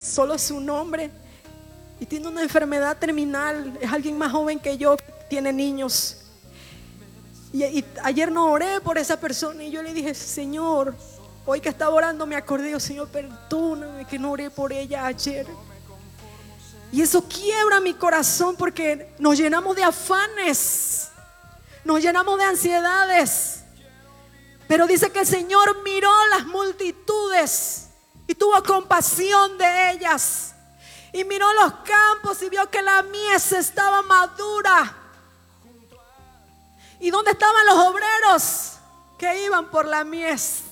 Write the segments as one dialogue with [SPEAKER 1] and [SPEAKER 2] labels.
[SPEAKER 1] solo su nombre, y tiene una enfermedad terminal. Es alguien más joven que yo, tiene niños. Y ayer no oré por esa persona, y yo le dije: Señor, hoy que estaba orando me acordé, Señor, perdóname que no oré por ella ayer. Y eso quiebra mi corazón, porque nos llenamos de afanes, nos llenamos de ansiedades. Pero dice que el Señor miró las multitudes y tuvo compasión de ellas. Y miró los campos y vio que la mies estaba madura. ¿Y dónde estaban los obreros que iban por la mies?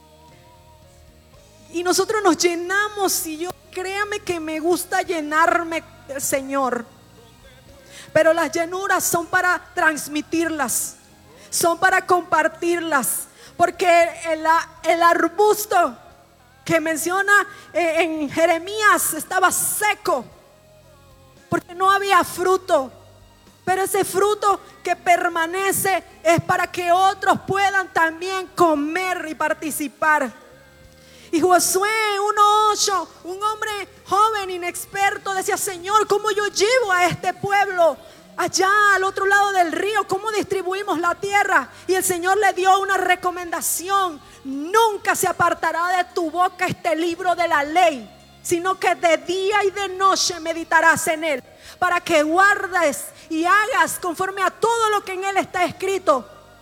[SPEAKER 1] Y nosotros nos llenamos, y yo, créame que me gusta llenarme del Señor. Pero las llenuras son para transmitirlas, son para compartirlas. Porque el arbusto que menciona en Jeremías estaba seco, porque no había fruto. Pero ese fruto que permanece es para que otros puedan también comer y participar. Y Josué 1:8, un hombre joven, inexperto, decía: Señor, ¿cómo yo llevo a este pueblo allá al otro lado del río? ¿Cómo distribuimos la tierra? Y el Señor le dio una recomendación: nunca se apartará de tu boca este libro de la ley, sino que de día y de noche meditarás en él, para que guardes y hagas conforme a todo lo que en él está escrito.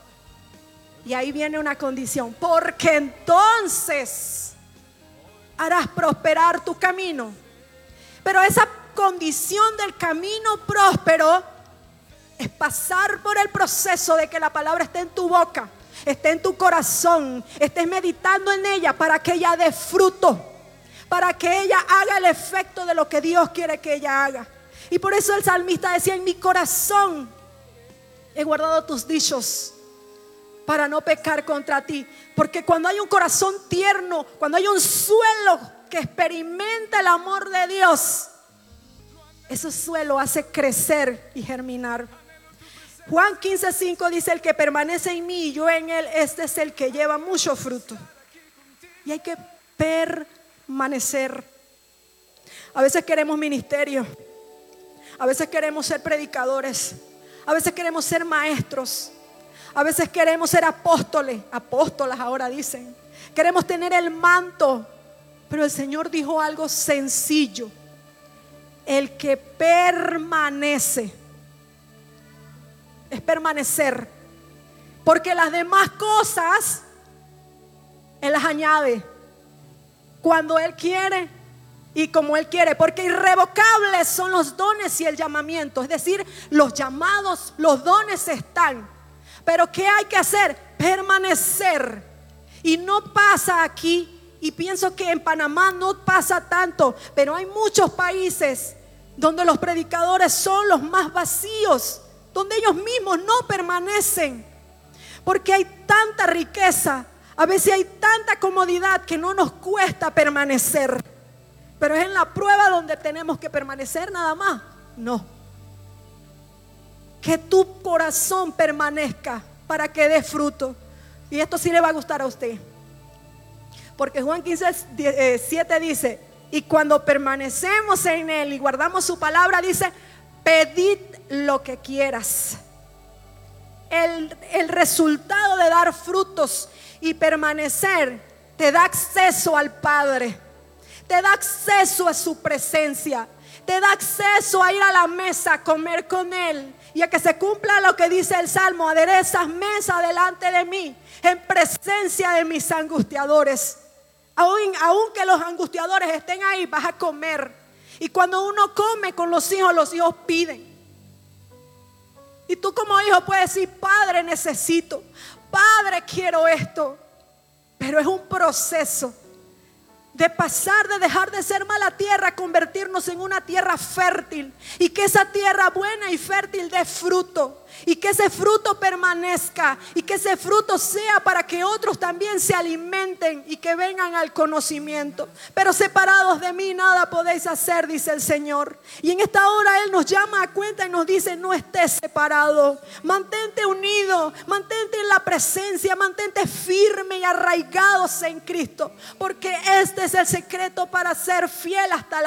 [SPEAKER 1] Y ahí viene una condición: porque entonces harás prosperar tu camino. Pero esa condición del camino próspero es pasar por el proceso de que la palabra esté en tu boca, esté en tu corazón, estés meditando en ella, para que ella dé fruto, para que ella haga el efecto de lo que Dios quiere que ella haga. Y por eso el salmista decía: en mi corazón he guardado tus dichos, para no pecar contra ti. Porque cuando hay un corazón tierno, cuando hay un suelo que experimenta el amor de Dios, ese suelo hace crecer y germinar. Juan 15:5 dice: el que permanece en mí y yo en él, este es el que lleva mucho fruto. Y hay que permanecer. A veces queremos ministerio, a veces queremos ser predicadores, a veces queremos ser maestros, a veces queremos ser apóstolas ahora dicen. Queremos tener el manto. Pero el Señor dijo algo sencillo: el que permanece. Es permanecer. Porque las demás cosas Él las añade cuando Él quiere y como Él quiere. Porque irrevocables son los dones y el llamamiento. Es decir, los llamados, los dones están. Pero ¿qué hay que hacer? Permanecer. Y no pasa aquí, y pienso que en Panamá no pasa tanto, pero hay muchos países donde los predicadores son los más vacíos, donde ellos mismos no permanecen, porque hay tanta riqueza, a veces hay tanta comodidad que no nos cuesta permanecer. Pero es en la prueba donde tenemos que permanecer nada más. No. Que tu corazón permanezca para que dé fruto. Y esto sí le va a gustar a usted. Porque Juan 15:7 dice: y cuando permanecemos en él y guardamos su palabra, dice: pedid lo que quieras. El resultado de dar frutos y permanecer te da acceso al Padre, te da acceso a su presencia, te da acceso a ir a la mesa a comer con él. Y a que se cumpla lo que dice el Salmo: aderezas mesa delante de mí, en presencia de mis angustiadores. Aunque los angustiadores estén ahí, vas a comer. Y cuando uno come con los hijos piden. Y tú como hijo puedes decir: Padre, necesito, Padre, quiero esto. Pero es un proceso de pasar, de dejar de ser mala tierra, convertirnos en una tierra fértil. Y que esa tierra buena y fértil dé fruto. Y que ese fruto permanezca. Y que ese fruto sea para que otros también se alimenten y que vengan al conocimiento. Pero separados de mí nada podéis hacer, dice el Señor. Y en esta hora Él nos llama a cuenta y nos dice: no estés separado. Mantente unido, mantente en la presencia, mantente firme y arraigados en Cristo. Porque este es el secreto para ser fiel hasta la